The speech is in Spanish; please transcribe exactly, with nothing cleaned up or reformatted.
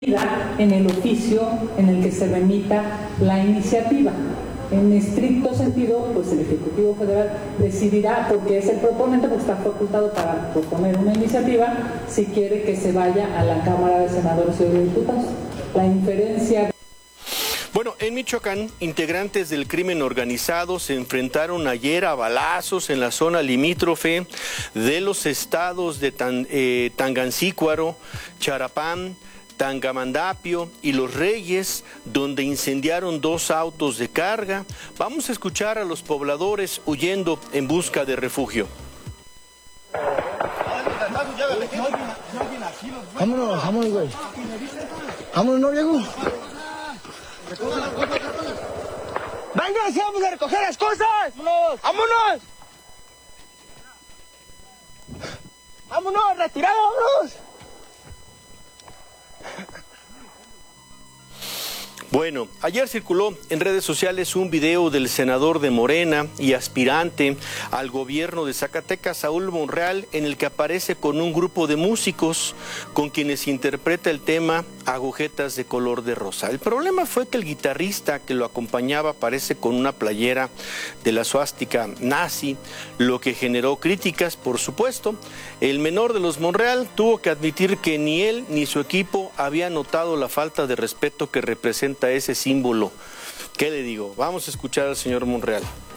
en el oficio en el que se remita la iniciativa. En estricto sentido, pues el Ejecutivo Federal decidirá, porque es el proponente, porque está facultado para proponer una iniciativa, si quiere que se vaya a la Cámara de Senadores y de Diputados. La inferencia... Bueno, en Michoacán, integrantes del crimen organizado se enfrentaron ayer a balazos en la zona limítrofe de los estados de Tan, eh, Tangancícuaro, Charapán, Tangamandapio y Los Reyes, donde incendiaron dos autos de carga. Vamos a escuchar a los pobladores huyendo en busca de refugio. Vámonos, vámonos, güey. Vámonos, no, Diego. ¡Venga, si vamos a recoger las cosas! ¡Vámonos! ¡Vámonos! ¡Vámonos, retirado, vámonos! Bueno, ayer circuló en redes sociales un video del senador de Morena y aspirante al gobierno de Zacatecas, Saúl Monreal, en el que aparece con un grupo de músicos con quienes interpreta el tema Agujetas de color de rosa. El problema fue que el guitarrista que lo acompañaba aparece con una playera de la suástica nazi, lo que generó críticas, por supuesto. El menor de los Monreal tuvo que admitir que ni él ni su equipo había notado la falta de respeto que representa ese símbolo. ¿Qué le digo? Vamos a escuchar al señor Monreal.